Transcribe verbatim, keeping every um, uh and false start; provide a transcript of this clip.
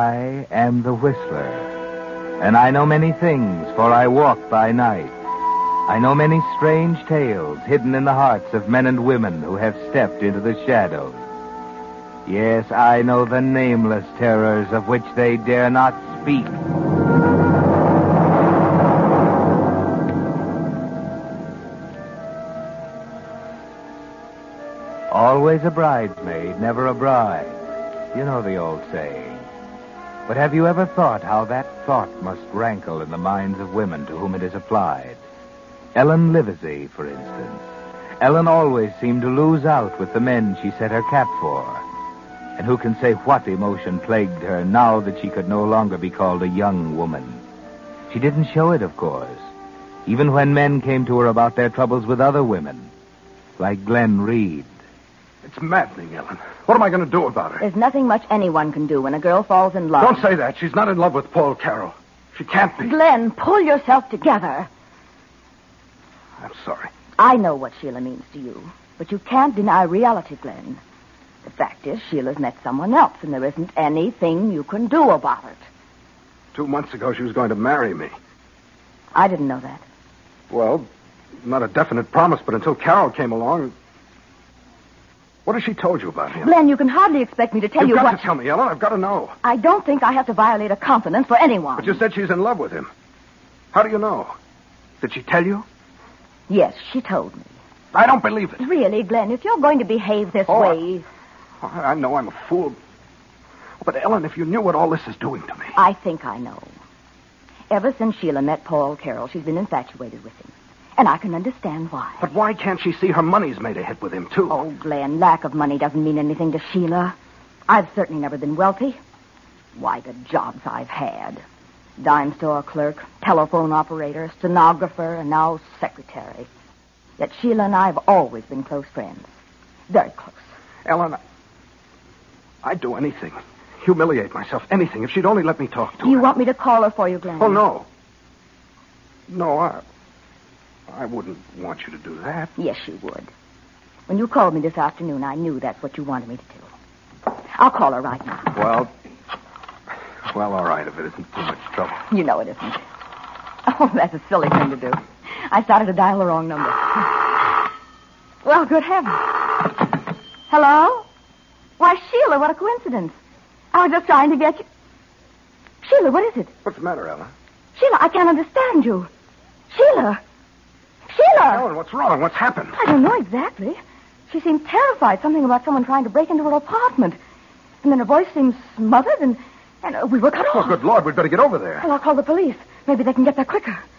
I am the Whistler, and I know many things, for I walk by night. I know many strange tales hidden in the hearts of men and women who have stepped into the shadows. Yes, I know the nameless terrors of which they dare not speak. Always a bridesmaid, never a bride. You know the old saying. But have you ever thought how that thought must rankle in the minds of women to whom it is applied? Ellen Livesey, for instance. Ellen always seemed to lose out with the men she set her cap for. And who can say what emotion plagued her now that she could no longer be called a young woman? She didn't show it, of course, even when men came to her about their troubles with other women, like Glenn Reed. It's maddening, Ellen. What am I going to do about her? There's nothing much anyone can do when a girl falls in love. Don't say that. She's not in love with Paul Carroll. She can't be. Glenn, pull yourself together. I'm sorry. I know what Sheila means to you, but you can't deny reality, Glenn. The fact is, Sheila's met someone else, and there isn't anything you can do about it. Two months ago, she was going to marry me. I didn't know that. Well, not a definite promise, but until Carol came along... What has she told you about him? Glenn, you can hardly expect me to tell You've you got what... to tell me, Ellen. I've got to know. I don't think I have to violate a confidence for anyone. But you said she's in love with him. How do you know? Did she tell you? Yes, she told me. I don't believe it. Really, Glenn, if you're going to behave this oh, way... I, I know I'm a fool. But, Ellen, if you knew what all this is doing to me... I think I know. Ever since Sheila met Paul Carroll, she's been infatuated with him. And I can understand why. But why can't she see her money's made a hit with him, too? Oh, Glenn, lack of money doesn't mean anything to Sheila. I've certainly never been wealthy. Why, the jobs I've had. Dime store clerk, telephone operator, stenographer, and now secretary. Yet Sheila and I have always been close friends. Very close. Ellen, I'd do anything. Humiliate myself, anything, if she'd only let me talk to Do you her. want me to call her for you, Glenn? Oh, no. No, I... I wouldn't want you to do that. Yes, you would. When you called me this afternoon, I knew that's what you wanted me to do. I'll call her right now. Well, well, all right, if it isn't too much trouble. You know it isn't. Oh, that's a silly thing to do. I started to dial the wrong number. Well, good heavens. Hello? Why, Sheila, what a coincidence. I was just trying to get you... Sheila, what is it? What's the matter, Ella? Sheila, I can't understand you. Sheila... Sheila! Ellen, what's wrong? What's happened? I don't know exactly. She seemed terrified. Something about someone trying to break into her apartment. And then her voice seemed smothered, and, and uh, we were cut off. Oh, good Lord, we'd better get over there. Well, I'll call the police. Maybe they can get there quicker.